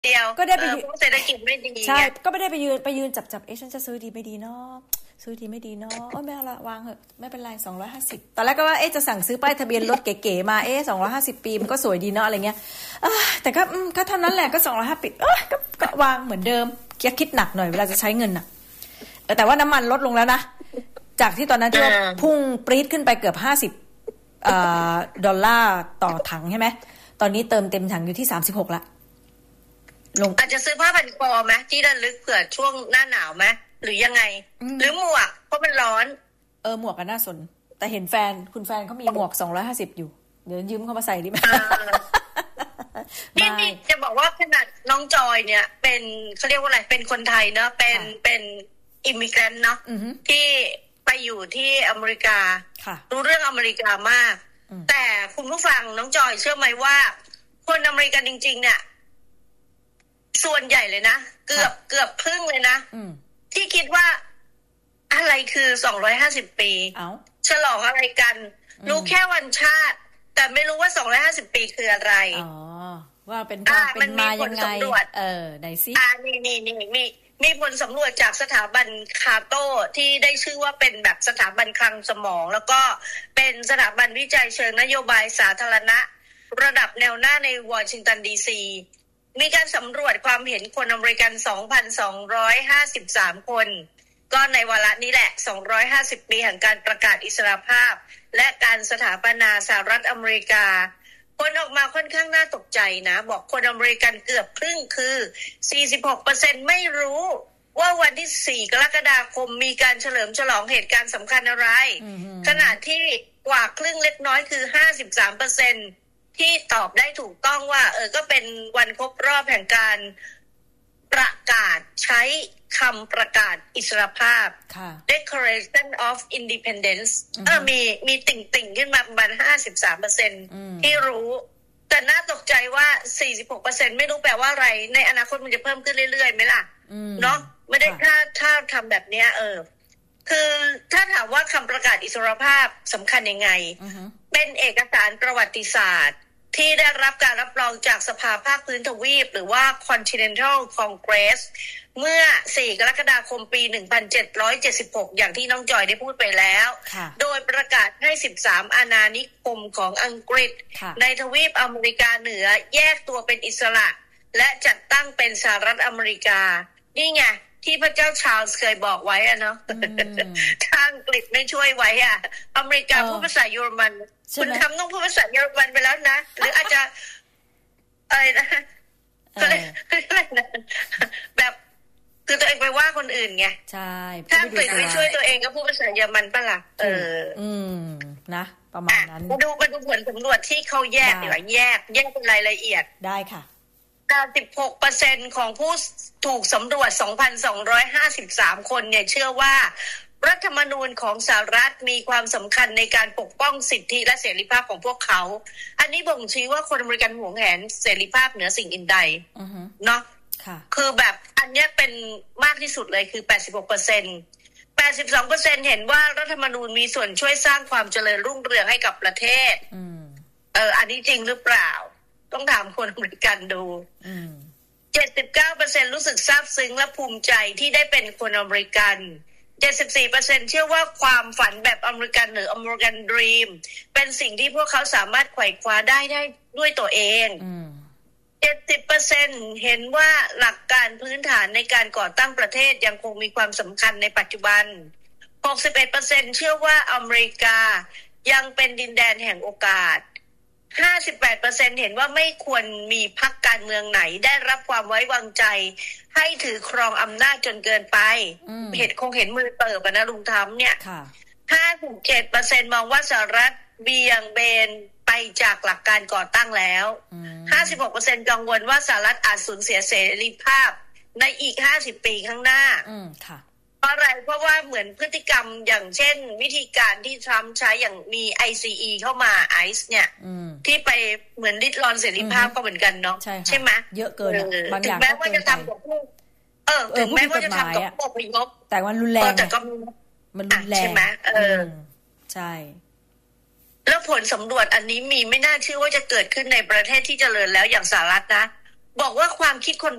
เดียวก็ได้ไปเศรษฐกิจไม่ดีใช่ก็ไม่ได้ไปยืนจับฉันจะซื้อดีไม่ดีเนาะซื้อดีไม่ดีเนาะไม่เอาละวางเหอะไม่เป็นไร250ตอนแรกก็ว่าจะสั่งซื้อป้ายทะเบียนรถเก๋ๆมา250ปีมันก็สวยดีเนาะอะไรเงี้ยแต่ก็เท่านั้นแหละก็250ปีก็วางเหมือนเดิมคิดหนักหน่อยเวลาจะใช้เงินน่ะแต่ว่าน้ำมันลดลงแล้วนะจากที่ตอนนั้นที่ว่าพุ่งปรี๊ดขึ้นไปเกือบ50ดอลลาร์ต่อถังใช่ไหมตอนนี้เติมเต็มถังอยู่ที่36ละอาจจะซื้อผ้าพันคอไหมที่ระลึกเผื่อช่วงหน้าหนาวไหมหรือยังไงหรือหมวกเพราะมันร้อนหมวกก็น่าสนแต่เห็นคุณแฟนเขามีหมวก250อยู่เดี๋ยวยืมเขามาใส่ดิไหมนี่จะบอกว่าขนาดน้องจอยเนี่ยเป็นเขาเรียกว่าอะไรเป็นคนไทยเนาะเป็นอิมมิเกรนต์เนาะที่ไปอยู่ที่อเมริการู้เรื่องอเมริกามากแต่คุณผู้ฟังน้องจอยเชื่อไหมว่าคนอเมริกันจริงๆเนี่ยส่วนใหญ่เลยนะเกือบครึ่งเลยนะที่คิดว่าอะไรคือ250ปีฉลองอะไรกันรู้แค่วันชาติแต่ไม่รู้ว่า250ปีคืออะไรว่าเป็นมายังไงไหนสิมีผลสำรวจจากสถาบันคาโต้ที่ได้ชื่อว่าเป็นแบบสถาบันคลังสมองแล้วก็เป็นสถาบันวิจัยเชิงนโยบายสาธารณะระดับแนวหน้าในวอชิงตันดีซีมีการสำรวจความเห็นคนอเมริกัน 2,253 คนก็ในวาระนี้แหละ250ปีแห่งการประกาศอิสรภาพและการสถาปนาสหรัฐอเมริกาคนออกมาค่อนข้างน่าตกใจนะบอกคนอเมริกันเกือบครึ่งคือ 46% ไม่รู้ว่าวันที่4กรกฎาคมมีการเฉลิมฉลองเหตุการณ์สำคัญอะไรขณะที่กว่าครึ่งเล็กน้อยคือ 53%ที่ตอบได้ถูกต้องว่าก็เป็นวันครบรอบแห่งการประกาศใช้คำประกาศอิสรภาพ Declaration of Independence มีติ่งขึ้นมาประมาณ 53% ที่รู้แต่น่าตกใจว่า 46% ไม่รู้แปลว่าอะไรในอนาคตมันจะเพิ่มขึ้นเรื่อยๆไหมล่ะเนาะไม่ได้ถ้าทำแบบนี้คือถ้าถามว่าคำประกาศอิสรภาพสำคัญยังไงเป็นเอกสารประวัติศาสตร์ที่ได้รับการรับรองจากสภาภาคพื้นทวีปหรือว่า Continental Congress เมื่อ4กรกฎาคมปี1776อย่างที่น้องจอยได้พูดไปแล้วโดยประกาศให้13อาณานิคมของอังกฤษในทวีปอเมริกาเหนือแยกตัวเป็นอิสระและจัดตั้งเป็นสหรัฐอเมริกานี่ไงที่พระเจ้าชาร์ลส์เคยบอกไว้อะเนาะถ้าอังกฤษไม่ช่วยไว้อะอเมริกาพูดภาษาเยอรมันคุณทำต้องพูดภาษาเยอรมันไปแล้วนะหรืออาจจะอะไรนะแบบคือตัวเองไปว่าคนอื่นไงใช่ถ้าอังกฤษไม่ช่วยตัวเองก็พูดภาษาเยอรมันป่ะล่ะนะประมาณนั้นมาดูผลสำรวจที่เขาแยกดีกว่าแยกเป็นรายละเอียดได้ค่ะ 96% ของผู้ถูกสำรวจ 2,253 คนเนี่ยเชื่อว่ารัฐธรรมนูญของสหรัฐมีความสำคัญในการปกป้องสิทธิและเสรีภาพของพวกเขาอันนี้บ่งชี้ว่าคนอเมริกันหวงแหนเสรีภาพเหนือสิ่งอื่นใดเนาะคือแบบอันนี้เป็นมากที่สุดเลยคือ 86% 82% เห็นว่ารัฐธรรมนูญมีส่วนช่วยสร้างความเจริญรุ่งเรืองให้กับประเทศอันนี้จริงหรือเปล่าต้องถามคนอเมริกันดู79% รู้สึกซาบซึ้งและภูมิใจที่ได้เป็นคนอเมริกัน 74% เชื่อว่าความฝันแบบอเมริกันหรือ American Dream เป็นสิ่งที่พวกเขาสามารถไขว่คว้าได้ด้วยตัวเอง 70% เห็นว่าหลักการพื้นฐานในการก่อตั้งประเทศยังคงมีความสำคัญในปัจจุบัน 61% เชื่อว่าอเมริกายังเป็นดินแดนแห่งโอกาส58% เห็นว่าไม่ควรมีพรรคการเมืองไหนได้รับความไว้วางใจให้ถือครองอำนาจจนเกินไปคงเห็นมือเปิบนะลุงทำเนี่ย57% มองว่าสหรัฐเบี่ยงเบนไปจากหลักการก่อตั้งแล้ว56% กังวลว่าสหรัฐอาจสูญเสียเสรีภาพในอีก50ปีข้างหน้าเพราะอะไรเพราะว่าเหมือนพฤติกรรมอย่างเช่นวิธีการที่ทรัมป์ใช้อย่างมี ICE เข้ามาไอซ์เนี่ยที่ไปเหมือนริดรอนเสรีภาพก็เหมือนกันเนาะใช่ไหมเยอะเกินบางอย่างแม้ว่าจะทำกับผู้ถึงแม้ว่าจะทำกับผู้อพยพแต่มันรุนแรงแต่ก็มันรุนแรงใช่ไหมใช่แล้วผลสำรวจอันนี้มีไม่น่าเชื่อว่าจะเกิดขึ้นในประเทศที่เจริญแล้วอย่างสหรัฐนะบอกว่าความคิดคน